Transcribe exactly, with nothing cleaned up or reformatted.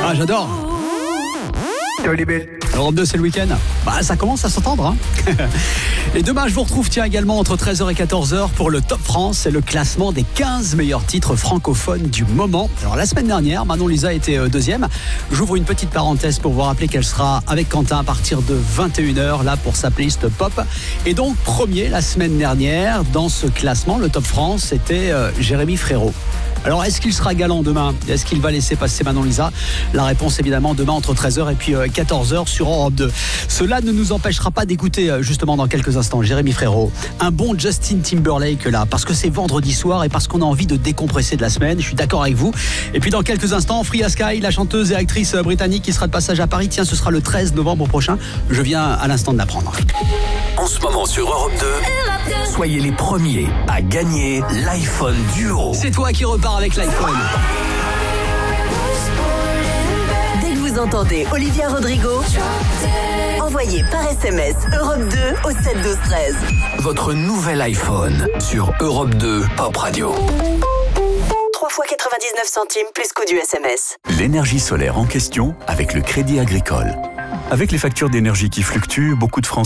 Ah, j'adore. Europe deux, c'est le week-end. Bah, ça commence à s'entendre. Hein. Et demain, je vous retrouve tiens, également entre treize heures et quatorze heures pour le Top France. C'est le classement des quinze meilleurs titres francophones du moment. Alors, la semaine dernière, Manon Lisa était deuxième. J'ouvre une petite parenthèse pour vous rappeler qu'elle sera avec Quentin à partir de vingt et une heures, là, pour sa playlist pop. Et donc, premier, la semaine dernière, dans ce classement, le Top France, c'était euh, Jérémy Frérot. Alors, est-ce qu'il sera galant demain ? Est-ce qu'il va laisser passer Manon Lisa ? La réponse, évidemment, demain entre treize heures et puis quatorze heures sur Europe deux. Cela ne nous empêchera pas d'écouter, justement, dans quelques instants, Jérémy Frérot. Un bon Justin Timberlake, là, parce que c'est vendredi soir et parce qu'on a envie de décompresser de la semaine. Je suis d'accord avec vous. Et puis, dans quelques instants, Freya Sky, la chanteuse et actrice britannique qui sera de passage à Paris. Tiens, ce sera le treize novembre prochain. Je viens à l'instant de l'apprendre. En ce moment, sur Europe deux, soyez les premiers à gagner l'iPhone Duo. C'est toi qui repars avec l'iPhone. Dès que vous entendez Olivia Rodrigo, envoyez par S M S Europe deux au sept douze treize. Votre nouvel iPhone sur Europe deux Pop Radio. trois fois quatre-vingt-dix-neuf centimes plus coût du S M S. L'énergie solaire en question avec le Crédit Agricole. Avec les factures d'énergie qui fluctuent, beaucoup de Français